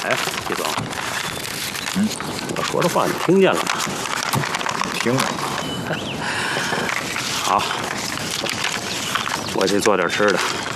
哎，季总，我说的话你听见了吗？ 听了。 好，我去做点吃的。